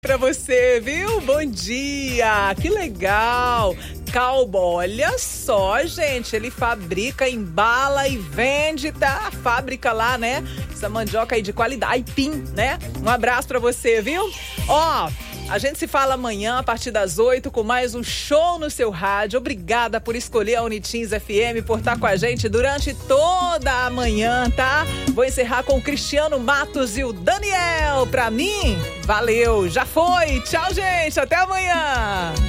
Pra você, viu? Bom dia! Que legal! Calbo, olha só, gente, ele fabrica, embala e vende, tá? A fábrica lá, né? Essa mandioca aí de qualidade, aipim, né? Um abraço pra você, viu? Ó, a gente se fala amanhã a partir das 8 com mais um show no seu rádio. Obrigada por escolher a Unitins FM, por estar com a gente durante toda a manhã, tá? Vou encerrar com o Cristiano Matos e o Daniel. Pra mim, valeu, já foi. Tchau, gente, até amanhã.